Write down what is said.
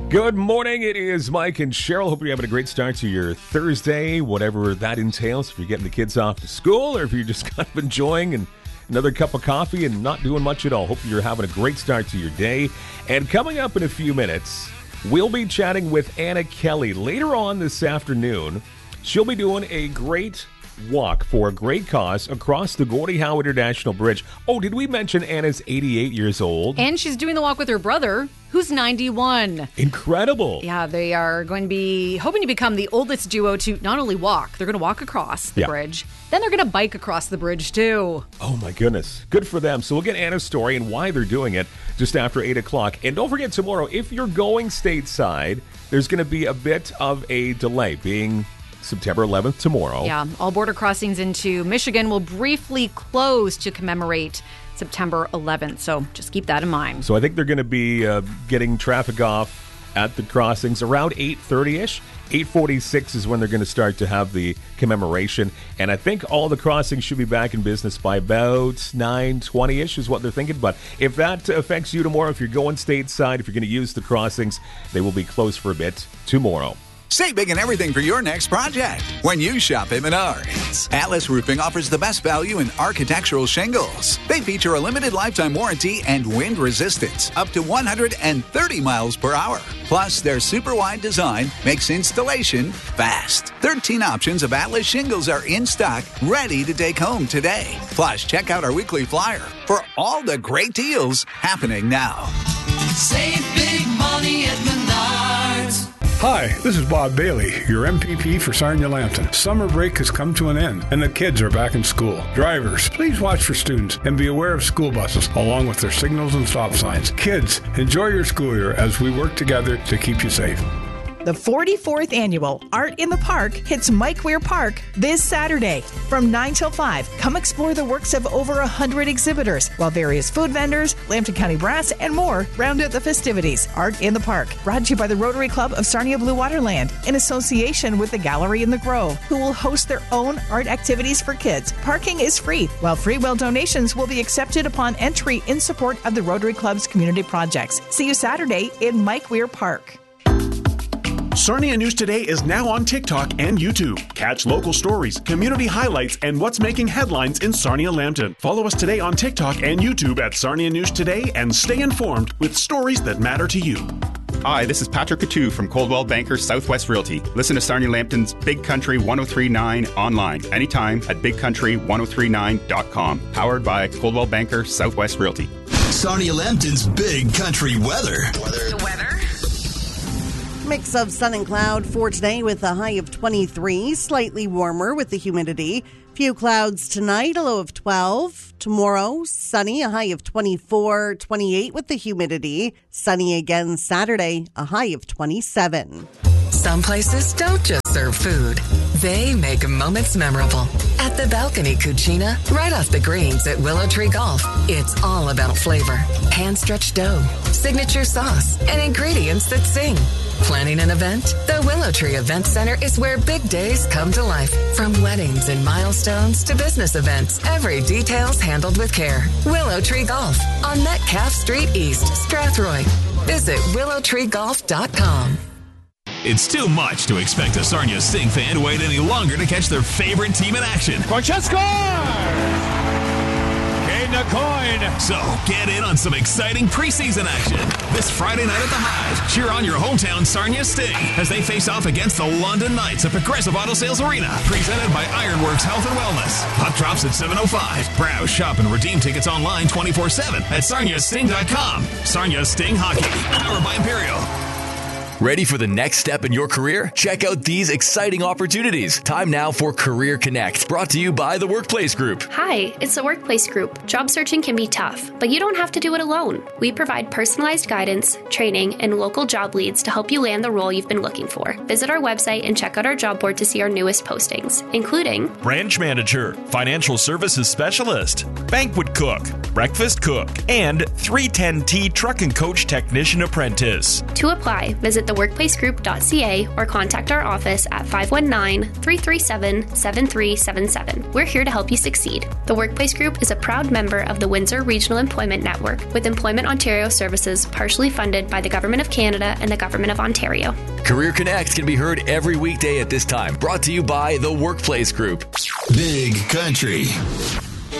Good morning. It is Mike and Cheryl. Hope you're having a great start to your Thursday, whatever that entails. If you're getting the kids off to school or if you're just kind of enjoying another cup of coffee and not doing much at all. Hope you're having a great start to your day. And coming up in a few minutes, we'll be chatting with Anna Kelly. Later on this afternoon, she'll be doing a great walk for a great cause across the Gordie Howe International Bridge. Oh, did we mention Anna's 88 years old? And she's doing the walk with her brother, who's 91. Incredible. Yeah, they are going to be hoping to become the oldest duo to not only walk, they're going to walk across the bridge, then they're going to bike across the bridge too. Oh my goodness. Good for them. So we'll get Anna's story and why they're doing it just after 8 o'clock. And don't forget tomorrow, if you're going stateside, there's going to be a bit of a delay, being September 11th tomorrow. Yeah, all border crossings into Michigan will briefly close to commemorate September 11th. So just keep that in mind. So I think they're going to be getting traffic off at the crossings around 8:30-ish. 8:46 is when they're going to start to have the commemoration. And I think all the crossings should be back in business by about 9:20-ish is what they're thinking. But if that affects you tomorrow, if you're going stateside, if you're going to use the crossings, they will be closed for a bit tomorrow. Save big and everything for your next project when you shop at Menards. Atlas Roofing offers the best value in architectural shingles. They feature a limited lifetime warranty and wind resistance up to 130 miles per hour. Plus, their super wide design makes installation fast. 13 options of Atlas shingles are in stock, ready to take home today. Plus, check out our weekly flyer for all the great deals happening now. Save big money at Menards. Hi, this is Bob Bailey, your MPP for Sarnia-Lambton. Summer break has come to an end, and the kids are back in school. Drivers, please watch for students and be aware of school buses, along with their signals and stop signs. Kids, enjoy your school year as we work together to keep you safe. The 44th Annual Art in the Park hits Mike Weir Park this Saturday from 9 till 5. Come explore the works of over 100 exhibitors, while various food vendors, Lambton County Brass, and more round out the festivities. Art in the Park, brought to you by the Rotary Club of Sarnia Blue Waterland, in association with the Gallery in the Grove, who will host their own art activities for kids. Parking is free, while free will donations will be accepted upon entry in support of the Rotary Club's community projects. See you Saturday in Mike Weir Park. Sarnia News Today is now on TikTok and YouTube. Catch local stories, community highlights, and what's making headlines in Sarnia-Lambton. Follow us today on TikTok and YouTube at Sarnia News Today and stay informed with stories that matter to you. Hi, this is Patrick Coutu from Coldwell Banker Southwest Realty. Listen to Sarnia-Lambton's Big Country 1039 online anytime at bigcountry1039.com. Powered by Coldwell Banker Southwest Realty. Sarnia-Lambton's Big Country weather. The weather. Mix of sun and cloud for today with a high of 23, slightly warmer with the humidity. Few clouds tonight, a low of 12. Tomorrow, sunny, a high of 24, 28 with the humidity. Sunny again Saturday, a high of 27. Some places don't just serve food. They make moments memorable. At the Balcony Cucina, right off the greens at Willow Tree Golf, it's all about flavor. Hand-stretched dough, signature sauce, and ingredients that sing. Planning an event? The Willow Tree Event Center is where big days come to life. From weddings and milestones to business events, every detail's handled with care. Willow Tree Golf on Metcalf Street East, Strathroy. Visit willowtreegolf.com. It's too much to expect a Sarnia Sting fan to wait any longer to catch their favorite team in action. Francesco! Coin. So get in on some exciting preseason action. This Friday night at the Hive, cheer on your hometown Sarnia Sting as they face off against the London Knights at Progressive Auto Sales Arena, presented by Ironworks Health and Wellness. Puck drops at 7:05. Browse, shop, and redeem tickets online 24/7 at sarniasting.com. Sarnia Sting Hockey, powered by Imperial. Ready for the next step in your career? Check out these exciting opportunities. Time now for Career Connect, brought to you by the Workplace Group. Hi, it's the Workplace Group. Job searching can be tough, but you don't have to do it alone. We provide personalized guidance, training, and local job leads to help you land the role you've been looking for. Visit our website and check out our job board to see our newest postings, including Branch Manager, Financial Services Specialist, Banquet Cook, Breakfast Cook, and 310T Truck and Coach Technician Apprentice. To apply, visit Visit theworkplacegroup.ca or contact our office at 519-337-7377. We're here to help you succeed. The Workplace Group is a proud member of the Windsor Regional Employment Network, with Employment Ontario services partially funded by the Government of Canada and the Government of Ontario. Career Connect can be heard every weekday at this time. Brought to you by the Workplace Group. Big Country.